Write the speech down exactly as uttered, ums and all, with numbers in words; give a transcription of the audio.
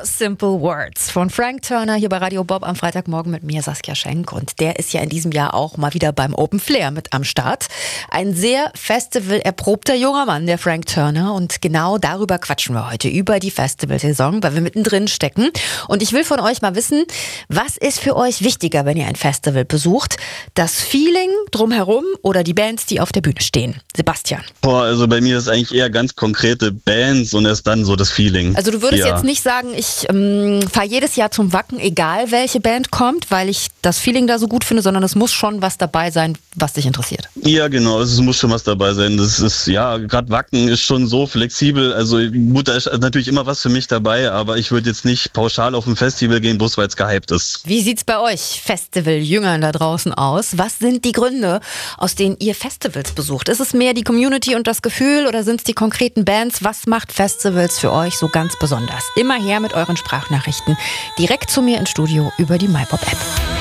Simple Words von Frank Turner hier bei Radio Bob am Freitagmorgen mit mir, Saskia Schenk. Und der ist ja in diesem Jahr auch mal wieder beim Open Flair mit am Start. Ein sehr festivalerprobter junger Mann, der Frank Turner. Und genau darüber quatschen wir heute, über die Festivalsaison, weil wir mittendrin stecken. Und ich will von euch mal wissen, was ist für euch wichtiger, wenn ihr ein Festival besucht? Das Feeling drumherum oder die Bands, die auf der Bühne stehen? Sebastian. Boah, also bei mir ist eigentlich eher ganz konkrete Bands und erst dann so das Feeling. Also du würdest ja. jetzt nicht sagen, ich ähm, fahre jedes Jahr zum Wacken, egal welche Band kommt, weil ich das Feeling da so gut finde, sondern es muss schon was dabei sein, was dich interessiert. Ja, genau, es muss schon was dabei sein. Das ist, ja, gerade Wacken ist schon so flexibel. Also gut, da ist natürlich immer was für mich dabei, aber ich würde jetzt nicht pauschal auf ein Festival gehen, bloß weil es gehypt ist. Wie sieht's bei euch Festival-Jüngern da draußen aus? Was sind die Gründe, aus denen ihr Festivals besucht? Ist es mehr die Community und das Gefühl oder sind es die konkreten Bands? Was macht Festivals für euch so ganz besonders? Immer her mit euren Sprachnachrichten direkt zu mir ins Studio über die MyPop-App.